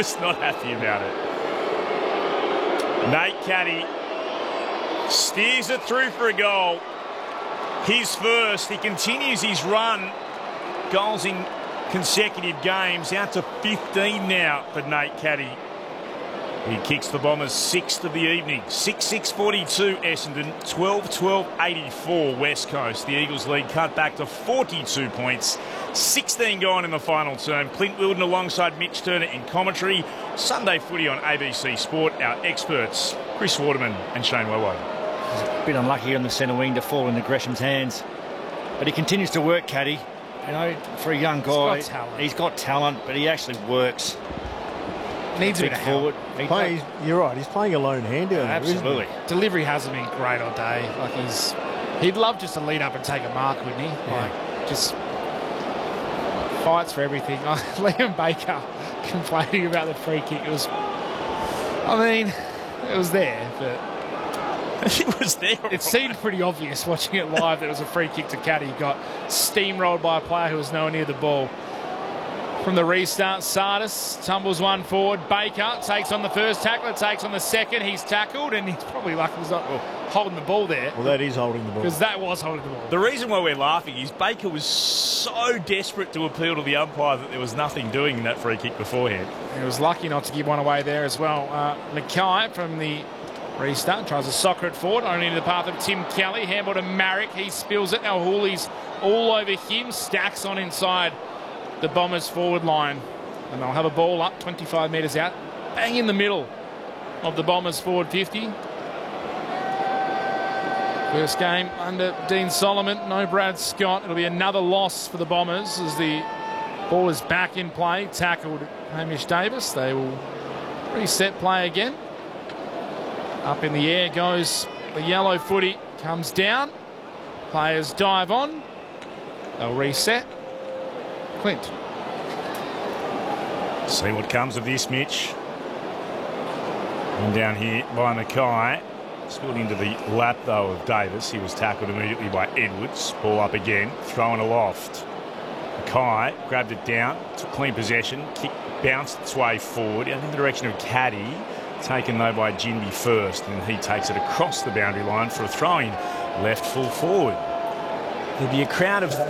was not happy about it. Nate Caddy steers it through for a goal. His first. He continues his run. Goals in consecutive games. Out to 15 now for Nate Caddy. He kicks the Bombers' sixth of the evening. 6-6-42 Essendon, 12-12-84 West Coast. The Eagles lead cut back to 42 points. 16 gone in the final term. Clint Wilden alongside Mitch Turner in commentary. Sunday footy on ABC Sport. Our experts, Chris Waterman and Shane Wowo. He's a bit unlucky on the centre wing to fall into Gresham's hands. But he continues to work, Caddy. You know, for a young guy, he's got talent, but he actually works. Needs a bit of forward. You're right. He's playing a lone hand down there. Absolutely. Delivery hasn't been great all day. Like he'd love just to lead up and take a mark, wouldn't he? Yeah. Like just fights for everything. Liam Baker complaining about the free kick. It was there, but It was there. it seemed pretty obvious watching it live that it was a free kick to Caddy. He got steamrolled by a player who was nowhere near the ball. From the restart, Sardis tumbles one forward. Baker takes on the first tackler, takes on the second. He's tackled, and he's probably lucky he's not holding the ball there. Well, that is holding the ball. Because that was holding the ball. The reason why we're laughing is Baker was so desperate to appeal to the umpire that there was nothing doing in that free kick beforehand. He was lucky not to give one away there as well. Mackay from the restart tries to soccer it forward, only into the path of Tim Kelly. Handball to Marrick. He spills it. Now Hooley's all over him. Stacks on inside the Bombers forward line. And they'll have a ball up 25 metres out. Bang in the middle of the Bombers forward 50. First game under Dean Solomon. No Brad Scott. It'll be another loss for the Bombers as the ball is back in play. Tackled Hamish Davis. They will reset play again. Up in the air goes the yellow footy. Comes down. Players dive on. They'll reset. Clint. See what comes of this, Mitch. And down here by Mackay. Spilled into the lap, though, of Davis. He was tackled immediately by Edwards. Ball up again. Thrown aloft. Mackay grabbed it down. Took clean possession. Kick bounced its way forward. And in the direction of Caddy. Taken, though, by Ginby first. And he takes it across the boundary line for a throw-in. Left full forward. There'll be a crowd of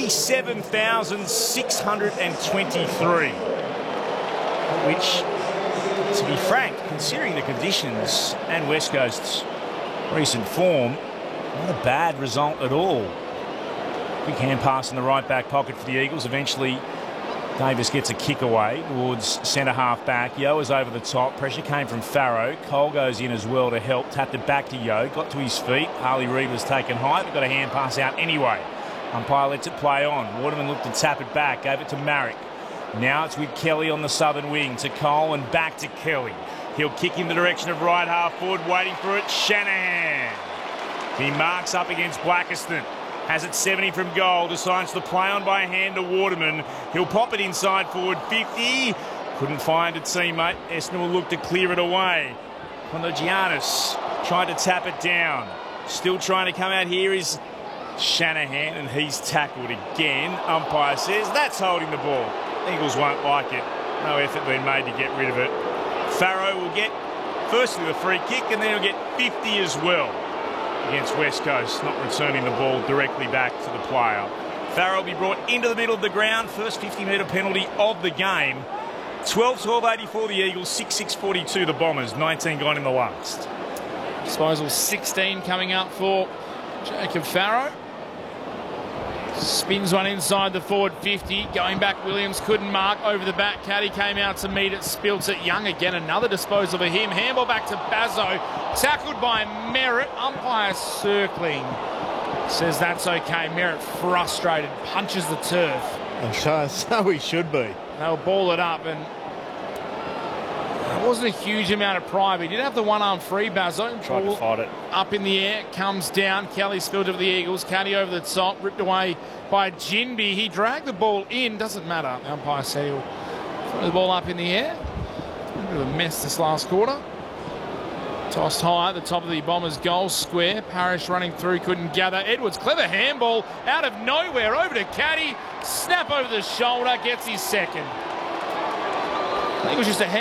37,623. Which, to be frank, considering the conditions and West Coast's recent form, not a bad result at all. Quick hand pass in the right back pocket for the Eagles. Eventually, Davis gets a kick away towards centre half back. Yeo is over the top. Pressure came from Farrow. Cole goes in as well to help. Tapped it back to Yeo. Got to his feet. Harley Reid was taken high, but got a hand pass out anyway. Umpire lets it play on. Waterman looked to tap it back. Gave it to Marrick. Now it's with Kelly on the southern wing. To Cole and back to Kelly. He'll kick in the direction of right half forward. Waiting for it. Shanahan. He marks up against Blackiston. Has it 70 from goal. Decides to play on by hand to Waterman. He'll pop it inside forward 50. Couldn't find a teammate. Essendon will look to clear it away. Kondogiannis tried to tap it down. Still trying to come out here is Shanahan, and he's tackled again. Umpire says that's holding the ball. Eagles won't like it. No effort being made to get rid of it. Farrow will get firstly the free kick, and then he'll get 50 as well against West Coast, not returning the ball directly back to the player. Farrow will be brought into the middle of the ground. First 50-metre penalty of the game. 12-12-84 the Eagles, 6-6-42 the Bombers, 19 gone in the last. Disposal 16 coming up for Jacob Farrow. Spins one inside the forward 50. Going back, Williams couldn't mark. Over the back, Caddy came out to meet it. Spilt it. Young again. Another disposal for him. Handball back to Bazzo. Tackled by Merritt. Umpire circling. Says that's okay. Merritt frustrated. Punches the turf. And so he should be. They'll ball it up, and it wasn't a huge amount of pride, but he did have the one-arm free, Bazzo. Tried to fight it. Up in the air, comes down. Kelly spilled it for the Eagles. Caddy over the top, ripped away by Ginby. He dragged the ball in. Doesn't matter. The umpire said he'll throw the ball up in the air. A bit of a mess this last quarter. Tossed high at the top of the Bombers' goal square. Parrish running through, couldn't gather. Edwards, clever handball out of nowhere over to Caddy. Snap over the shoulder, gets his second. I think it was just a